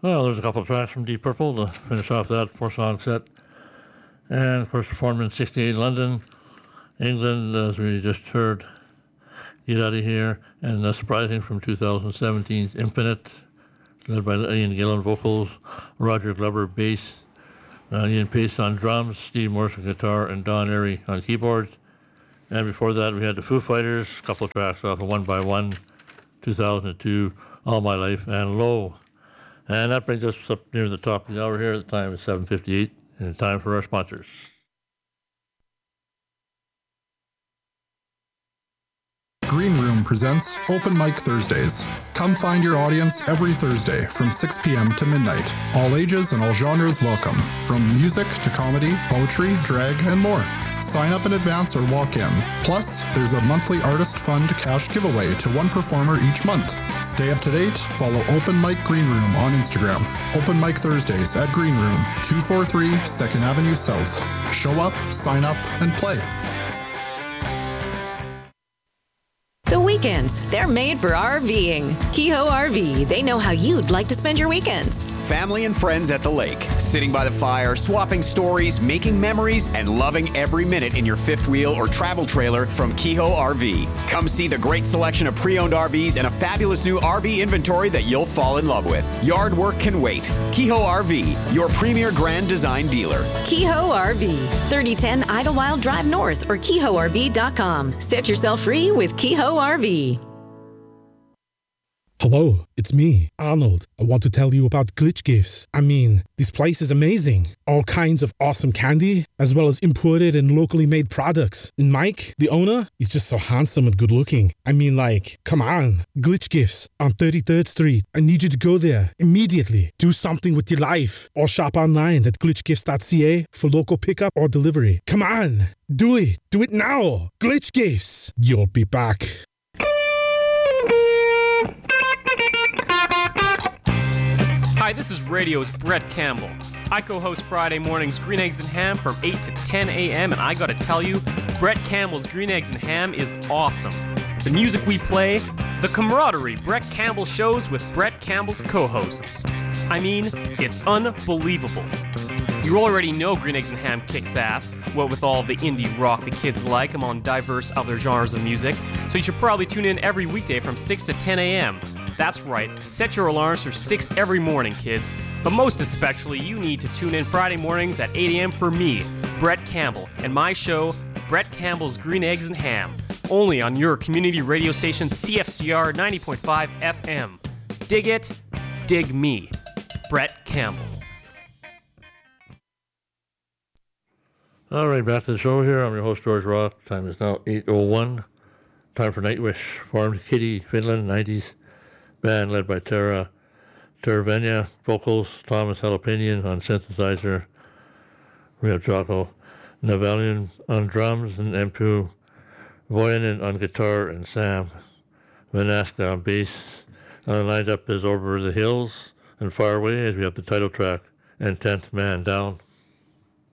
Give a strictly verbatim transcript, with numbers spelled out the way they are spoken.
Well, there's a couple of tracks from Deep Purple to finish off that four-song set. And, of course, performed in sixty-eight in London, England, as we just heard, Get Out of Here, and uh, surprising from two thousand seventeen's Infinite, led by Ian Gillan vocals, Roger Glover bass, uh, Ian Pace on drums, Steve Morse on guitar, and Don Airy on keyboards. And before that, we had the Foo Fighters, a couple of tracks off of One by One, two thousand two, All My Life, and Low. And that brings us up near the top of the hour here. The time is seven fifty-eight, and it's time for our sponsors. Green Room presents Open Mic Thursdays. Come find your audience every Thursday from six p.m. to midnight. All ages and all genres welcome, from music to comedy, poetry, drag, and more. Sign up in advance or walk in. Plus, there's a monthly artist fund cash giveaway to one performer each month. Stay up to date. Follow Open Mic Green Room on Instagram. Open Mic Thursdays at Green Room, two forty-three second Avenue South. Show up, sign up, and play. The weekends, they're made for RVing. Kehoe R V, they know how you'd like to spend your weekends. Family and friends at the lake, sitting by the fire, swapping stories, making memories, and loving every minute in your fifth wheel or travel trailer from Kehoe R V. Come see the great selection of pre-owned R Vs and a fabulous new R V inventory that you'll fall in love with. Yard work can wait. Kehoe R V, your premier grand design dealer. Kehoe R V, thirty ten Idlewild Drive North or kehoe r v dot com. Set yourself free with Kehoe R V. Hello, it's me, Arnold. I want to tell you about Glitch Gifts. I mean, this place is amazing. All kinds of awesome candy, as well as imported and locally made products. And Mike, the owner, is just so handsome and good looking. I mean, like, come on. Glitch Gifts on thirty-third Street. I need you to go there immediately. Do something with your life. Or shop online at glitch gifts dot c a for local pickup or delivery. Come on. Do it. Do it now. Glitch Gifts. You'll be back. Hi, this is Radio's Brett Campbell. I co-host Friday morning's Green Eggs and Ham from eight to ten a.m. and I gotta tell you, Brett Campbell's Green Eggs and Ham is awesome. The music we play, the camaraderie Brett Campbell shows with Brett Campbell's co-hosts. I mean, it's unbelievable. You already know Green Eggs and Ham kicks ass, what with all the indie rock the kids like among diverse other genres of music, so you should probably tune in every weekday from six to ten a.m. That's right, set your alarms for six every morning, kids. But most especially, you need to tune in Friday mornings at eight a.m. for me, Brett Campbell, and my show, Brett Campbell's Green Eggs and Ham, only on your community radio station C F C R ninety point five F M. Dig it, dig me, Brett Campbell. All right, back to the show here. I'm your host, George Roth. Time is now eight oh one. Time for Nightwish. Formed Kitty, Finland, nineties. Band led by Tara Teravenia, vocals, Thomas Halopinian on synthesizer. We have Jocko Navalian on drums and Empu Voyanen on guitar and Sam Vanaska on bass. And lined up is Over the Hills and Far Away as we have the title track and tenth Man Down.